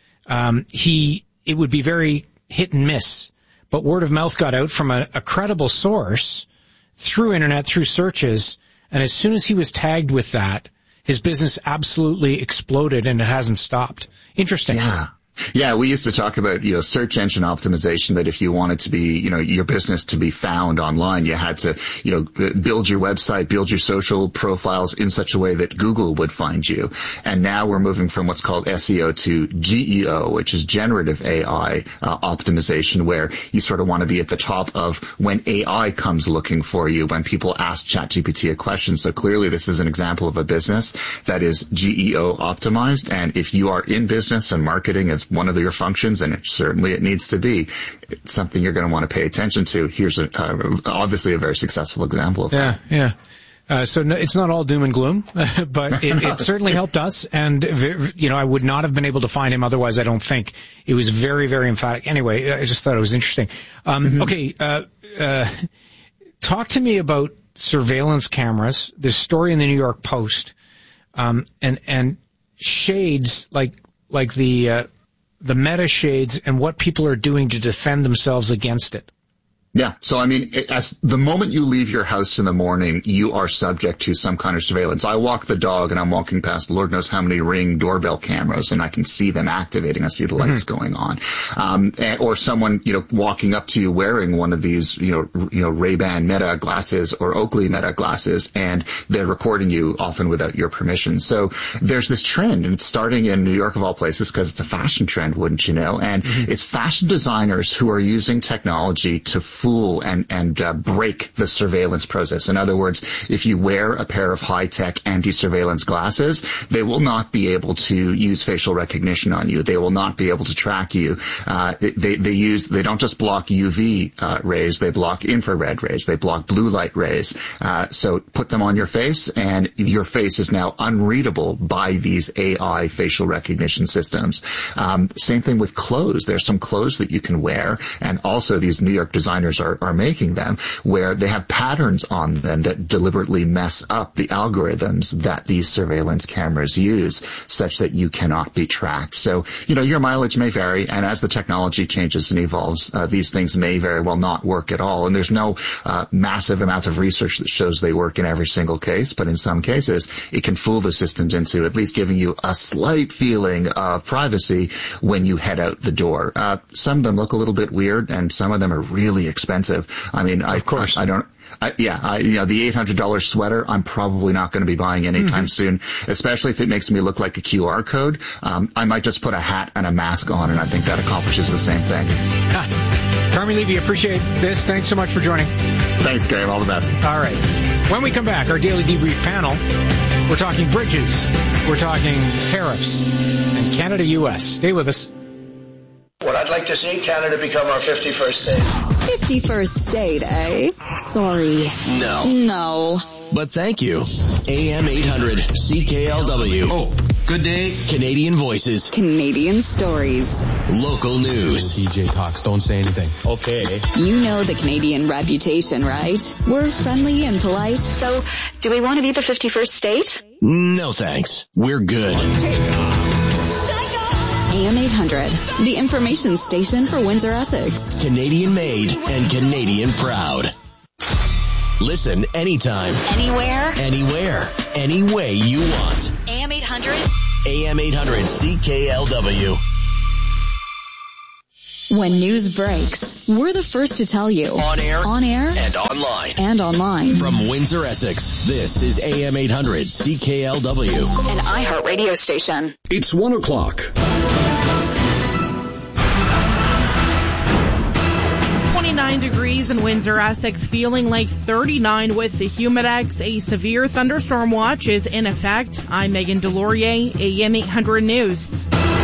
Speaker 3: um, he it would be very hit and miss. But word of mouth got out from a, a credible source through internet, through searches, and as soon as he was tagged with that, his business absolutely exploded, and it hasn't stopped. Interesting.
Speaker 26: Yeah. Yeah, we used to talk about, you know, search engine optimization, that if you wanted to be, you know, your business to be found online, you had to, you know, build your website, build your social profiles in such a way that Google would find you. And now we're moving from what's called S E O to G E O, which is generative A I uh, optimization, where you sort of want to be at the top of when A I comes looking for you, when people ask ChatGPT a question. So clearly this is an example of a business that is G E O optimized. And if you are in business and marketing as one of your functions, and it, certainly it needs to be, it's something you're going to want to pay attention to. Here's a, uh, obviously a very successful example of
Speaker 3: yeah,
Speaker 26: that.
Speaker 3: Yeah, yeah. Uh, so no, it's not all doom and gloom, but it, it certainly helped us. And, you know, I would not have been able to find him otherwise, I don't think. It was very, very emphatic. Anyway, I just thought it was interesting. Um, mm-hmm. Okay, uh, uh, talk to me about surveillance cameras. This story in the New York Post, um, and, and shades like, like the, uh, the meta shades and what people are doing to defend themselves against it.
Speaker 26: Yeah. So, I mean, as the moment you leave your house in the morning, you are subject to some kind of surveillance. I walk the dog and I'm walking past Lord knows how many Ring doorbell cameras, and I can see them activating. I see the lights mm-hmm. going on. Um, and, or someone, you know, walking up to you wearing one of these, you know, you know, Ray-Ban Meta glasses or Oakley Meta glasses, and they're recording you often without your permission. So there's this trend, and it's starting in New York of all places because it's a fashion trend, wouldn't you know? And mm-hmm. it's fashion designers who are using technology to fool and, and uh, break the surveillance process. In other words, if you wear a pair of high-tech anti-surveillance glasses, they will not be able to use facial recognition on you. They will not be able to track you. Uh, they, they use, they don't just block U V uh, rays, they block infrared rays, they block blue light rays. Uh, so put them on your face, and your face is now unreadable by these A I facial recognition systems. Um, same thing with clothes. There's some clothes that you can wear, and also these New York designers Are, are making them where they have patterns on them that deliberately mess up the algorithms that these surveillance cameras use, such that you cannot be tracked. So, you know, your mileage may vary, and as the technology changes and evolves, uh, these things may very well not work at all. And there's no uh, massive amount of research that shows they work in every single case, but in some cases, it can fool the systems into at least giving you a slight feeling of privacy when you head out the door. Uh, some of them look a little bit weird, and some of them are really expensive. I mean, I, of course, I, I don't, I, yeah, I, you know, the eight hundred dollars sweater, I'm probably not going to be buying anytime mm-hmm. soon, especially if it makes me look like a Q R code. Um, I might just put a hat and a mask on, and I think that accomplishes the same thing.
Speaker 3: Carmi Levy, appreciate this. Thanks so much for joining.
Speaker 26: Thanks, Gary. All the best.
Speaker 3: All right. When we come back, our daily debrief panel, we're talking bridges, we're talking tariffs, and Canada U S. Stay with us.
Speaker 1: What I'd like to see, Canada become our fifty-first state.
Speaker 7: fifty-first state, eh? Sorry.
Speaker 1: No.
Speaker 7: No.
Speaker 24: But thank you. A M eight hundred C K L W.
Speaker 1: Oh,
Speaker 24: Good day. Canadian voices.
Speaker 7: Canadian stories.
Speaker 24: Local news.
Speaker 8: D J talks. Don't say anything.
Speaker 24: Okay.
Speaker 7: You know the Canadian reputation, right? We're friendly and polite. So, do we want to be the fifty-first state?
Speaker 24: No thanks. We're good. Take off.
Speaker 7: A M eight hundred, the information station for Windsor, Essex.
Speaker 24: Canadian made and Canadian proud. Listen anytime.
Speaker 7: Anywhere.
Speaker 24: Anywhere. Any way you want.
Speaker 7: A M eight hundred.
Speaker 24: A M eight hundred C K L W.
Speaker 7: When news breaks, we're the first to tell you.
Speaker 24: On air.
Speaker 7: On air.
Speaker 24: And online.
Speaker 7: And online.
Speaker 24: From Windsor, Essex, this is A M eight hundred C K L W.
Speaker 7: An iHeart radio station.
Speaker 20: It's one o'clock.
Speaker 6: twenty-nine degrees in Windsor, Essex, feeling like thirty-nine with the Humidex. A severe thunderstorm watch is in effect. I'm Megan Delorier, A M eight hundred News.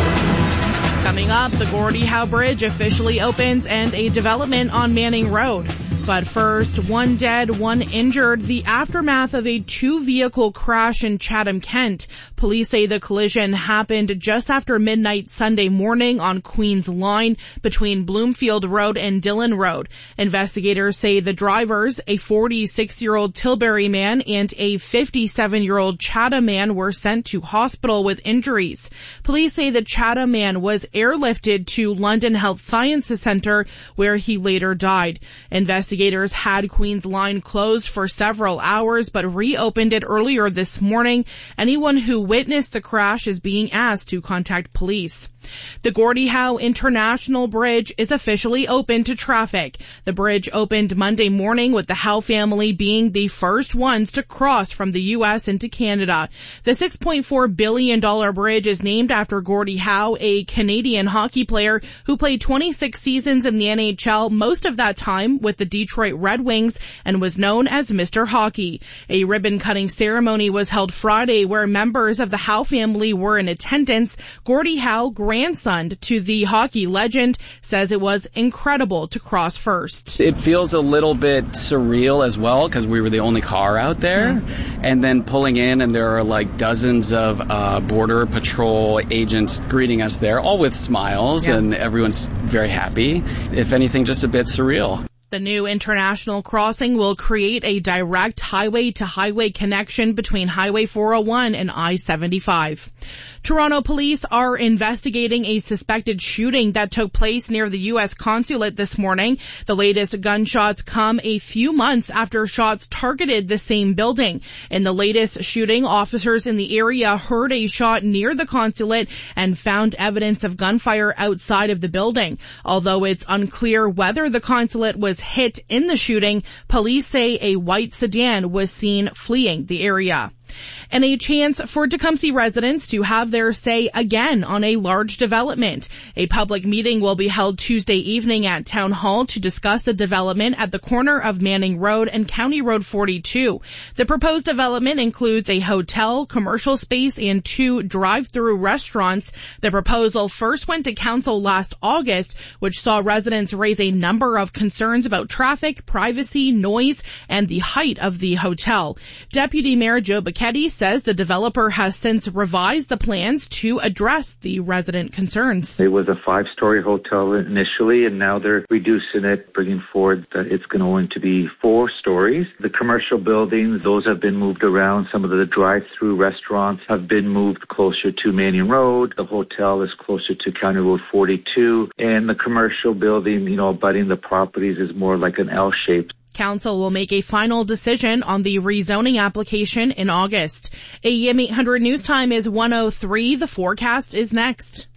Speaker 6: Coming up, the Gordie Howe Bridge officially opens and a development on Manning Road. But first, one dead, one injured. The aftermath of a two-vehicle crash in Chatham, Kent. Police say the collision happened just after midnight Sunday morning on Queen's Line between Bloomfield Road and Dillon Road. Investigators say the drivers, a forty-six-year-old Tilbury man and a fifty-seven-year-old Chatham man, were sent to hospital with injuries. Police say the Chatham man was airlifted to London Health Sciences Centre, where he later died. Investigators Investigators had Queen's Line closed for several hours but reopened it earlier this morning. Anyone who witnessed the crash is being asked to contact police. The Gordie Howe International Bridge is officially open to traffic. The bridge opened Monday morning with the Howe family being the first ones to cross from the U S into Canada. The six point four billion dollars bridge is named after Gordie Howe, a Canadian hockey player who played twenty-six seasons in the N H L, most of that time with the Detroit Red Wings, and was known as Mister Hockey. A ribbon-cutting ceremony was held Friday where members of the Howe family were in attendance. Gordie Howe, grandson to the hockey legend, says it was incredible to cross first.
Speaker 10: It feels a little bit surreal as well because we were the only car out there. Mm-hmm. And then pulling in and there are like dozens of uh, Border Patrol agents greeting us there, all with smiles, yeah. And everyone's very happy. If anything, just a bit surreal.
Speaker 6: The new international crossing will create a direct highway-to-highway connection between Highway four oh one and I seventy-five. Toronto police are investigating a suspected shooting that took place near the U S consulate this morning. The latest gunshots come a few months after shots targeted the same building. In the latest shooting, officers in the area heard a shot near the consulate and found evidence of gunfire outside of the building. Although it's unclear whether the consulate was hit in the shooting, police say a white sedan was seen fleeing the area. And a chance for Tecumseh residents to have their say again on a large development. A public meeting will be held Tuesday evening at Town Hall to discuss the development at the corner of Manning Road and County Road forty-two. The proposed development includes a hotel, commercial space, and two drive-through restaurants. The proposal first went to council last August, which saw residents raise a number of concerns about traffic, privacy, noise, and the height of the hotel. Deputy Mayor Joe Bacchetti says the developer has since revised the plans to address the resident concerns.
Speaker 13: It was a five-story hotel initially, and now they're reducing it, bringing forward that it's going to be four stories. The commercial buildings, those have been moved around. Some of the drive-through restaurants have been moved closer to Manning Road. The hotel is closer to County Road forty-two, and the commercial building, you know, abutting the properties is more like an L shape.
Speaker 6: Council will make a final decision on the rezoning application in August. A M eight hundred News Time is one oh three. The forecast is next.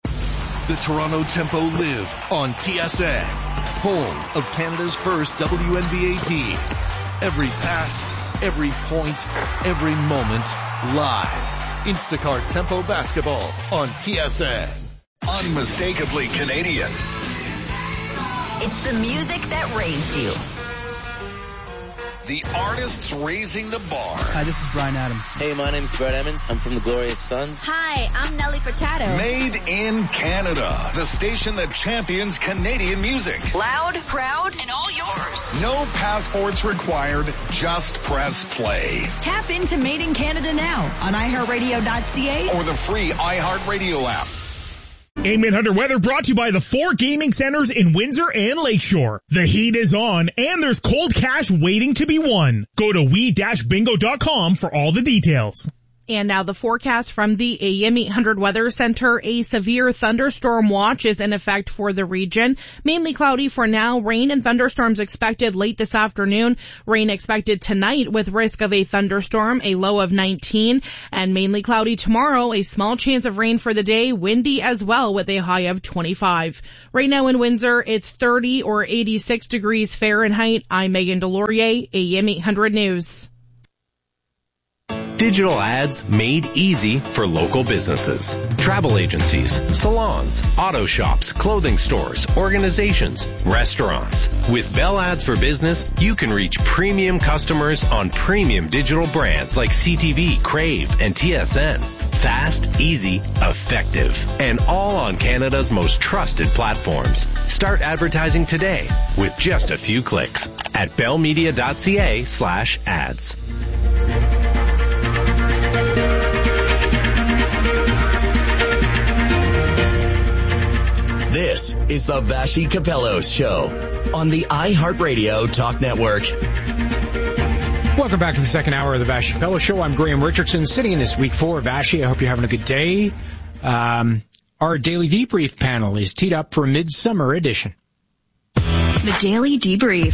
Speaker 14: The Toronto Tempo live on T S A, home of Canada's first W N B A team. Every pass, every point, every moment, live. Instacart Tempo Basketball on T S A.
Speaker 25: Unmistakably Canadian.
Speaker 15: It's the music that raised you.
Speaker 25: The artists raising the bar.
Speaker 17: Hi, this is Brian Adams.
Speaker 27: Hey, my name's Brett Emmons. I'm from the Glorious Sons.
Speaker 15: Hi, I'm Nelly Furtado.
Speaker 25: Made in Canada. The station that champions Canadian music.
Speaker 15: Loud, proud, and all yours.
Speaker 25: No passports required. Just press play.
Speaker 15: Tap into Made in Canada now on i heart radio dot c a
Speaker 25: or the free iHeartRadio app.
Speaker 8: Aim eight hundred weather brought to you by the four gaming centers in Windsor and Lakeshore. The heat is on and there's cold cash waiting to be won. Go to we dash bingo dot com for all the details.
Speaker 6: And now the forecast from the A M eight hundred Weather Center. A severe thunderstorm watch is in effect for the region. Mainly cloudy for now. Rain and thunderstorms expected late this afternoon. Rain expected tonight with risk of a thunderstorm, a low of nineteen. And mainly cloudy tomorrow. A small chance of rain for the day. Windy as well with a high of twenty-five. Right now in Windsor, it's thirty or eighty-six degrees Fahrenheit. I'm Megan Delorier, A M eight hundred News.
Speaker 16: Digital ads made easy for local businesses. Travel agencies, salons, auto shops, clothing stores, organizations, restaurants. With Bell Ads for Business, you can reach premium customers on premium digital brands like C T V, Crave, and T S N. Fast, easy, effective, and all on Canada's most trusted platforms. Start advertising today with just a few clicks at bellmedia dot c a slash ads.
Speaker 24: This is the Vassy Capello Show on the iHeartRadio Talk Network.
Speaker 3: Welcome back to the second hour of the Vassy Capello Show. I'm Graham Richardson, sitting in this week for Vassy. I hope you're having a good day. Um, our daily debrief panel is teed up for a midsummer edition.
Speaker 7: The Daily Debrief.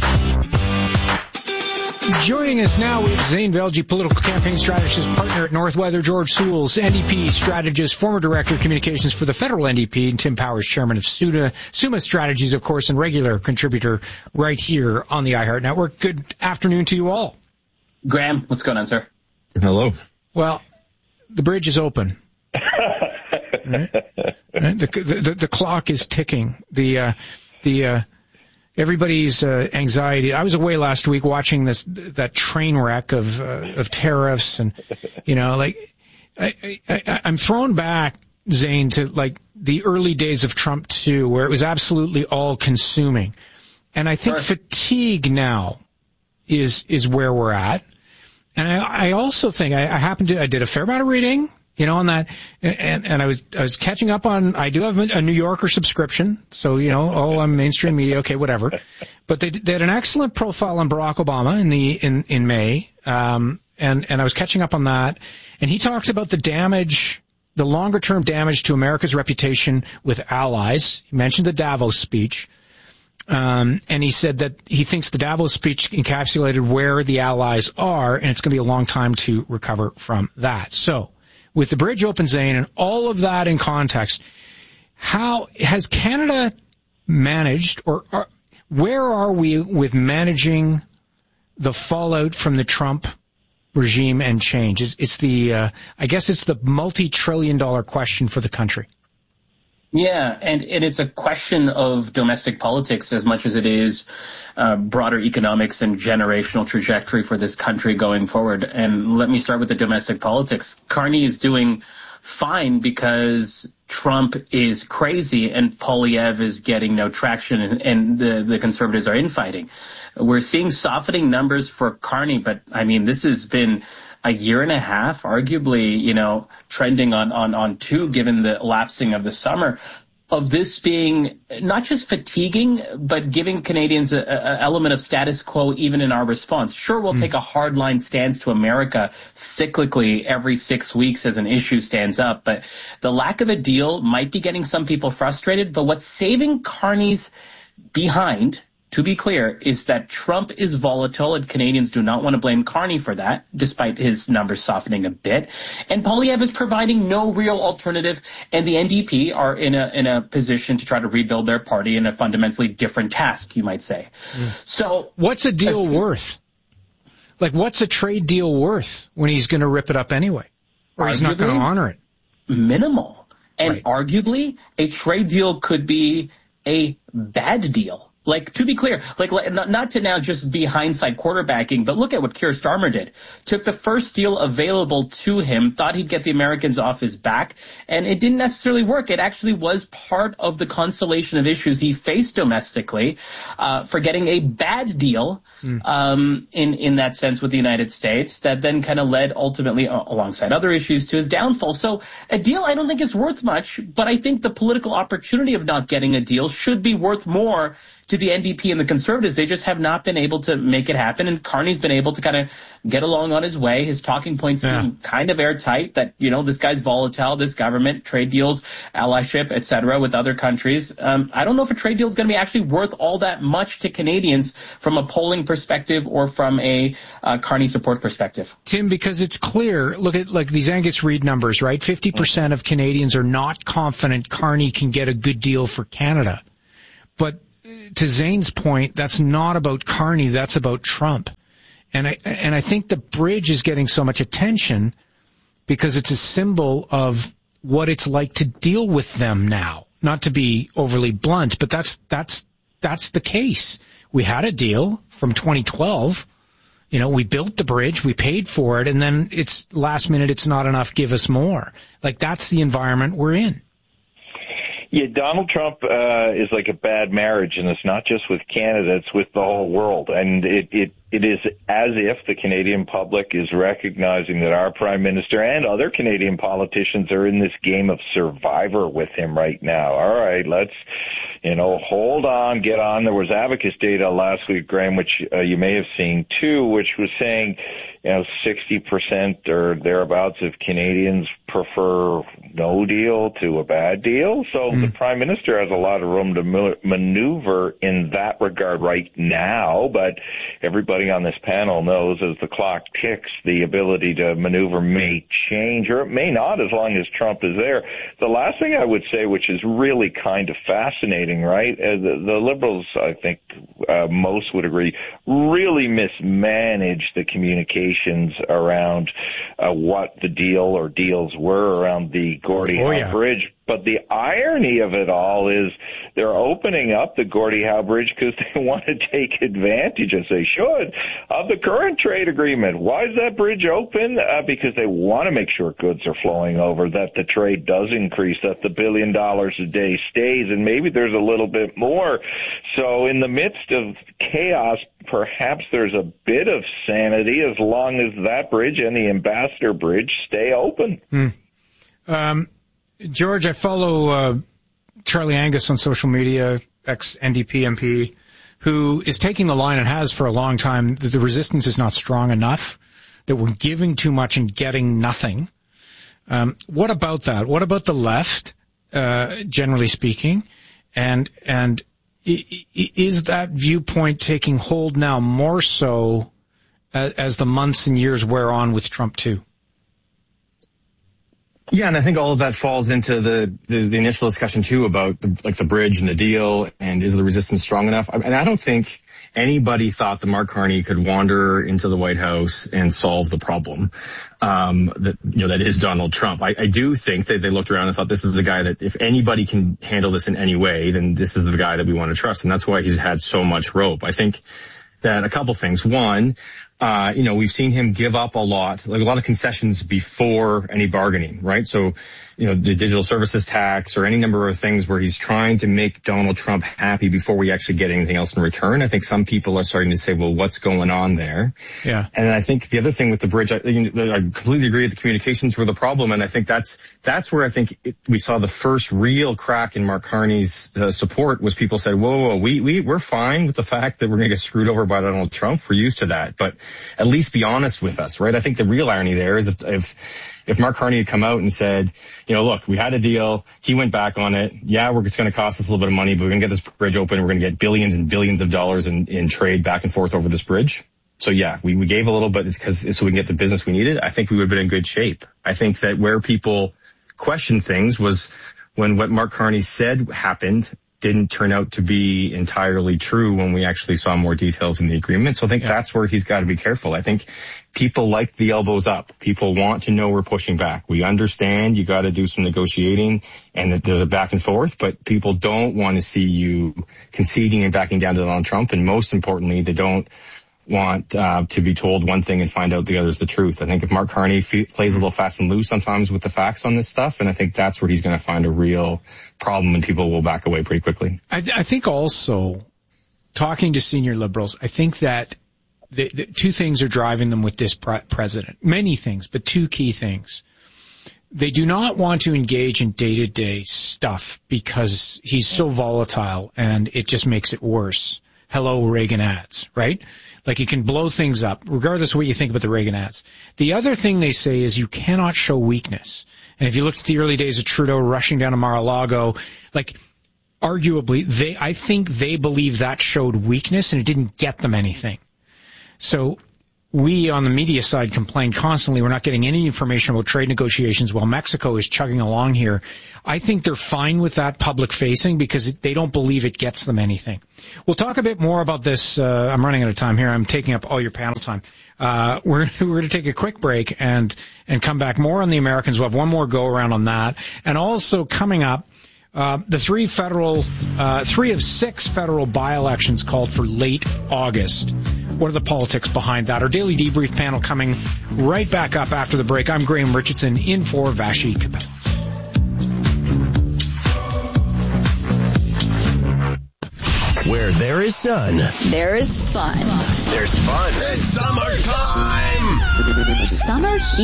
Speaker 3: Joining us now, we have Zane Velji, political campaign strategist, partner at Northweather, George Sewells, N D P strategist, former director of communications for the federal N D P, and Tim Powers, chairman of Suma, Suma Strategies, of course, and regular contributor right here on the iHeart Network. Good afternoon to you all.
Speaker 17: Graham, what's going on, sir?
Speaker 26: Hello.
Speaker 3: Well, the bridge is open. Right? Right? The, the, the clock is ticking. The, uh, the, uh, Everybody's uh, anxiety. I was away last week watching this that train wreck of uh, of tariffs, and you know, like I, I, I'm thrown back, Zane, to like the early days of Trump two, where it was absolutely all consuming, and I think sure. fatigue now is is where we're at, and I, I also think I, I happened to I did a fair amount of reading. You know, on that, and, and I was, I was catching up on, I do have a New Yorker subscription, so, you know, oh, I'm mainstream media, okay, whatever. But they, they had an excellent profile on Barack Obama in the, in, in May, um, and, and I was catching up on that, and he talked about the damage, the longer term damage to America's reputation with allies. He mentioned the Davos speech, um, and he said that he thinks the Davos speech encapsulated where the allies are, and it's going to be a long time to recover from that. So, with the bridge open, Zane, and all of that in context, how has Canada managed, or, or where are we with managing the fallout from the Trump regime and change? It's, it's the, uh, I guess it's the multi-trillion dollar question for the country.
Speaker 17: Yeah, and, and it's a question of domestic politics as much as it is uh, broader economics and generational trajectory for this country going forward. And let me start with the domestic politics. Carney is doing fine because Trump is crazy and Poilievre is getting no traction, and, and the, the conservatives are infighting. We're seeing softening numbers for Carney, but I mean, this has been a year and a half, arguably, you know, trending on, on, on two, given the lapsing of the summer, of this being not just fatiguing, but giving Canadians a, a element of status quo even in our response. Sure, we'll mm. take a hardline stance to America cyclically every six weeks as an issue stands up, but the lack of a deal might be getting some people frustrated. But what's saving Carney's behind, to be clear, is that Trump is volatile, and Canadians do not want to blame Carney for that, despite his numbers softening a bit. And Poilievre is providing no real alternative, and the N D P are in a in a position to try to rebuild their party in a fundamentally different task, you might say. Mm. So,
Speaker 3: what's a deal a, worth? Like, what's a trade deal worth when he's going to rip it up anyway, or he's not going to honor it?
Speaker 17: Minimal, and
Speaker 3: right.
Speaker 17: arguably, a trade deal could be a bad deal. Like, to be clear, like, not, not to now just be hindsight quarterbacking, but look at what Keir Starmer did. Took the first deal available to him, thought he'd get the Americans off his back, and it didn't necessarily work. It actually was part of the constellation of issues he faced domestically, uh, for getting a bad deal, mm. um, in, in that sense with the United States that then kind of led ultimately, uh, alongside other issues, to his downfall. So a deal I don't think is worth much, but I think the political opportunity of not getting a deal should be worth more to the N D P and the Conservatives. They just have not been able to make it happen, and Carney's been able to kind of get along on his way. His talking points yeah. seem kind of airtight, that, you know, this guy's volatile, this government, trade deals, allyship, et cetera, with other countries. Um, I don't know if a trade deal is going to be actually worth all that much to Canadians from a polling perspective or from a uh, Carney support perspective.
Speaker 3: Tim, because it's clear, look at like these Angus Reid numbers, right? fifty percent of Canadians are not confident Carney can get a good deal for Canada. But to Zane's point, that's not about Carney, that's about Trump. And I, and I think the bridge is getting so much attention because it's a symbol of what it's like to deal with them now. Not to be overly blunt, but that's, that's, that's the case. We had a deal from twenty twelve. You know, we built the bridge, we paid for it, and then it's last minute, it's not enough, give us more. Like, that's the environment we're in.
Speaker 2: Yeah, Donald Trump uh, is like a bad marriage, and it's not just with Canada, it's with the whole world. And it, it, it is as if the Canadian public is recognizing that our Prime Minister and other Canadian politicians are in this game of survivor with him right now. All right, let's, you know, hold on, get on. There was Abacus data last week, Graham, which uh, you may have seen too, which was saying, you know, sixty percent or thereabouts of Canadians prefer no deal to a bad deal. So mm. the Prime Minister has a lot of room to ma- maneuver in that regard right now, but everybody on this panel knows as the clock ticks, the ability to maneuver may change, or it may not as long as Trump is there. The last thing I would say, which is really kind of fascinating, right, uh, the, the Liberals, I think uh, most would agree, really mismanaged the communications around uh, what the deal or deals were around the Gordie Howe oh, yeah. Bridge. But the irony of it all is they're opening up the Gordie Howe Bridge because they want to take advantage, as they should, of the current trade agreement. Why is that bridge open? Uh, because they want to make sure goods are flowing over, that the trade does increase, that the billion dollars a day stays, and maybe there's a little bit more. So in the midst of chaos, perhaps there's a bit of sanity as long as that bridge and the Ambassador Bridge stay open.
Speaker 3: Hmm. Um, George, I follow uh, Charlie Angus on social media, ex-N D P M P, who is taking the line and has for a long time that the resistance is not strong enough, that we're giving too much and getting nothing. Um, what about that? What about the left, uh, generally speaking? And and is that viewpoint taking hold now more so as, as the months and years wear on with Trump too?
Speaker 11: Yeah, and I think all of that falls into the, the, the initial discussion too about the, like the bridge and the deal, and is the resistance strong enough? And I don't think anybody thought that Mark Carney could wander into the White House and solve the problem. Um, that, you know, that is Donald Trump. I, I do think that they looked around and thought this is the guy that if anybody can handle this in any way, then this is the guy that we want to trust. And that's why he's had so much rope. I think that a couple things. One, Uh, you know, we've seen him give up a lot, like a lot of concessions before any bargaining, right? So, you know, the digital services tax or any number of things where he's trying to make Donald Trump happy before we actually get anything else in return. I think some people are starting to say, well, what's going on there?
Speaker 3: Yeah.
Speaker 11: And I think the other thing with the bridge, I, I completely agree that the communications were the problem. And I think that's, that's where I think it, we saw the first real crack in Mark Carney's uh, support was people said, whoa, whoa, we, we, we're fine with the fact that we're going to get screwed over by Donald Trump. We're used to that. But at least be honest with us, right? I think the real irony there is if, if, if Mark Carney had come out and said, you know, look, we had a deal. He went back on it. Yeah, we're, it's going to cost us a little bit of money, but we're going to get this bridge open. We're going to get billions and billions of dollars in, in trade back and forth over this bridge. So yeah, we, we gave a little bit because so we can get the business we needed. I think we would have been in good shape. I think that where people questioned things was when what Mark Carney said happened didn't turn out to be entirely true when we actually saw more details in the agreement. So I think yeah. that's where he's got to be careful. I think people like the elbows up. People want to know we're pushing back. We understand you got to do some negotiating and that there's a back and forth, but people don't want to see you conceding and backing down to Donald Trump. And most importantly, they don't want uh, to be told one thing and find out the other's the truth. I think if Mark Carney f- plays a little fast and loose sometimes with the facts on this stuff, and I think that's where he's going to find a real problem and people will back away pretty quickly.
Speaker 3: I, I think also, talking to senior Liberals, I think that the, the two things are driving them with this pre- president. Many things, but two key things. They do not want to engage in day-to-day stuff because he's so volatile and it just makes it worse. Hello, Reagan ads, right? Like you can blow things up, regardless of what you think about the Reagan ads. The other thing they say is you cannot show weakness. And if you looked at the early days of Trudeau rushing down to Mar-a-Lago, like arguably, they, I think they believe that showed weakness and it didn't get them anything. So we on the media side complain constantly we're not getting any information about trade negotiations while Mexico is chugging along here. I think they're fine with that public facing because they don't believe it gets them anything. We'll talk a bit more about this. Uh, I'm running out of time here. I'm taking up all your panel time. Uh, we're, we're going to take a quick break and, and come back more on the Americans. We'll have one more go around on that. And also coming up, Uh, the three federal, uh, three of six federal by-elections called for late August. What are the politics behind that? Our daily debrief panel coming right back up after the break. I'm Graham Richardson in for Vassy Kapelos.
Speaker 24: Where there is sun,
Speaker 7: there is fun.
Speaker 24: There's fun.
Speaker 25: It's summertime.
Speaker 7: Summer heat.